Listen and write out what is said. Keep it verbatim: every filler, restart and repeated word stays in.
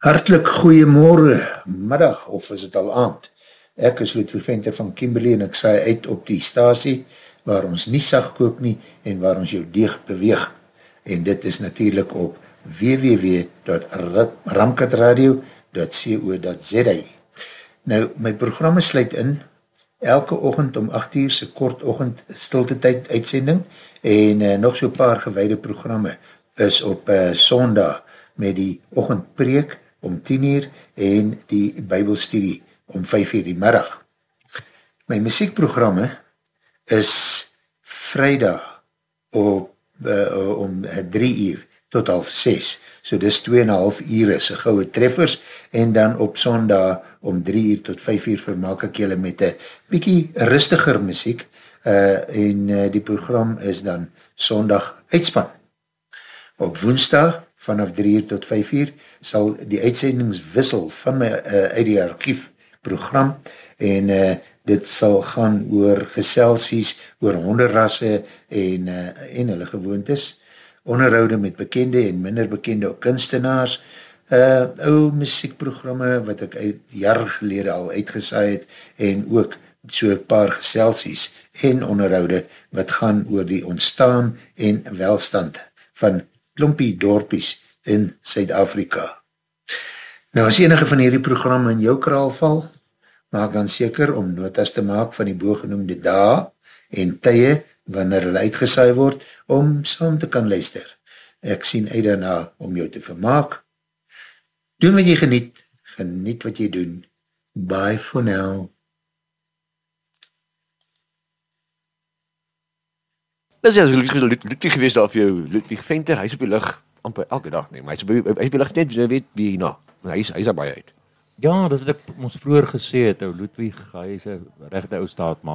Hartlik goeiemorgen, middag, of is het al aand? Ek is Ludwig Venter van Kimberley en ek saai uit op die stasie waar ons nie sag kook nie en waar ons jou deeg beweeg. En dit is natuurlijk op w w w dot ramkatradio dot co dot z a. Nou, my programme sluit in elke oggend om agt uur se kort oggend stilte tyd uitsending en uh, nog so paar gewyde programme is op uh, Sondag met die oggendpreek om tien uur en die Bybelstudie om vyf uur die middag. My muziekprogramme is Vrydag op, uh, om drie uur tot half ses. So dis twee en een half uur is gouwe treffers en dan op Sondag om drie uur tot vyf uur vermaak ek julle met een bykie rustiger muziek uh, en uh, die program is dan Sondag uitspan. Op Woensdag vanaf drie uur tot vyf uur sal die uitsendings wissel van my uh, uit die archief program en uh, dit sal gaan oor geselsies, oor honderrasse en, uh, en hulle gewoontes, onderhoude met bekende en minder bekende kunstenaars, uh, ou muziekprogramme wat ek uit jaar gelede al uitgesaai het en ook so een paar geselsies en onderhoude wat gaan oor die ontstaan en welstand van klompie dorpies in Suid-Afrika. Nou, as enige van hierdie programme in jou kraal val, maak dan seker om notas te maak van die boogenoemde dae en tye wanneer hulle uitgesaai word om saam te kan luister. Ek sien uit daarna om jou te vermaak. Doen wat jy geniet, geniet wat jy doen. Bye for now. Dis ja, Ludwig gewees daar vir jou, Ludwig Venter, hy is op die lig amper elke dag, nee, maar hy is op die, hy is op die lig net, jy weet wie hierna, hy is, hy is daar baie uit. Ja, dat wat ek ons vroeger gesê het, ou Ludwig, hy is 'n regte ou staatman.